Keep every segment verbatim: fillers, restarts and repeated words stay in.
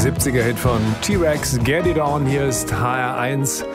siebziger-Hit von T-Rex, Get It On, hier ist H R eins.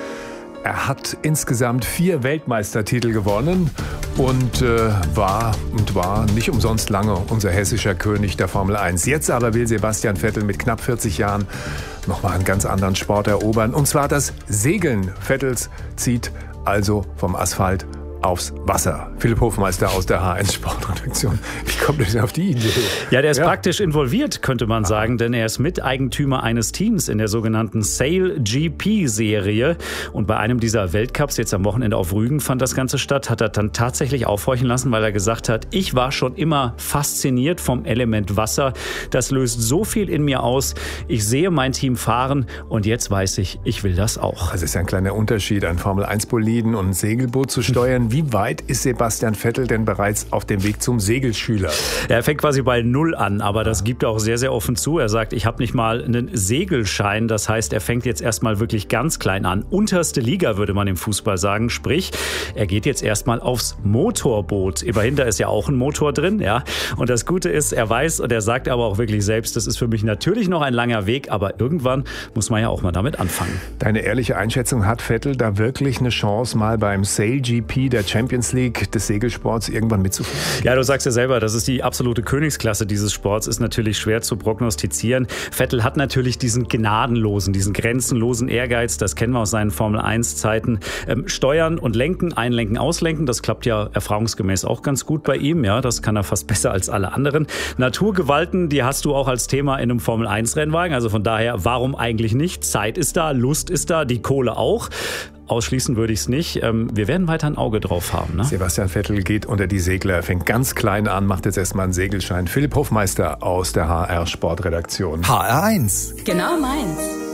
Er hat insgesamt vier Weltmeistertitel gewonnen und äh, war und war nicht umsonst lange unser hessischer König der Formel eins. Jetzt aber will Sebastian Vettel mit knapp vierzig Jahren nochmal einen ganz anderen Sport erobern, und zwar das Segeln. Vettels zieht also vom Asphalt aufs Wasser. Philipp Hofmeister aus der H eins Sportredaktion. Wie kommt er denn auf die Idee? Ja, der ist ja. praktisch involviert, könnte man sagen, denn er ist Miteigentümer eines Teams in der sogenannten Sail G P-Serie. Und bei einem dieser Weltcups, jetzt am Wochenende auf Rügen, fand das Ganze statt, hat er dann tatsächlich aufhorchen lassen, weil er gesagt hat, ich war schon immer fasziniert vom Element Wasser. Das löst so viel in mir aus. Ich sehe mein Team fahren und jetzt weiß ich, ich will das auch. Also ist ja ein kleiner Unterschied, ein Formel eins Boliden und ein Segelboot zu steuern. Wie weit ist Sebastian Vettel denn bereits auf dem Weg zum Segelschüler? Er fängt quasi bei Null an, aber das gibt er auch sehr, sehr offen zu. Er sagt, ich habe nicht mal einen Segelschein. Das heißt, er fängt jetzt erstmal wirklich ganz klein an. Unterste Liga, würde man im Fußball sagen. Sprich, er geht jetzt erstmal aufs Motorboot. Immerhin, da ist ja auch ein Motor drin. Ja. Und das Gute ist, er weiß und er sagt aber auch wirklich selbst, das ist für mich natürlich noch ein langer Weg, aber irgendwann muss man ja auch mal damit anfangen. Deine ehrliche Einschätzung, hat Vettel da wirklich eine Chance, mal beim Sail G P der Champions League des Segelsports irgendwann mitzufahren? Ja, du sagst ja selber, das ist die absolute Königsklasse dieses Sports, ist natürlich schwer zu prognostizieren. Vettel hat natürlich diesen gnadenlosen, diesen grenzenlosen Ehrgeiz, das kennen wir aus seinen Formel eins Zeiten. Ähm, steuern und lenken, einlenken, auslenken, das klappt ja erfahrungsgemäß auch ganz gut bei ihm. Ja, das kann er fast besser als alle anderen. Naturgewalten, die hast du auch als Thema in einem Formel eins Rennwagen, also von daher, warum eigentlich nicht? Zeit ist da, Lust ist da, die Kohle auch. Ausschließen würde ich es nicht. Wir werden weiter ein Auge drauf haben. Ne? Sebastian Vettel geht unter die Segler, fängt ganz klein an, macht jetzt erstmal einen Segelschein. Philipp Hofmeister aus der H R Sportredaktion. H R eins. Genau meins.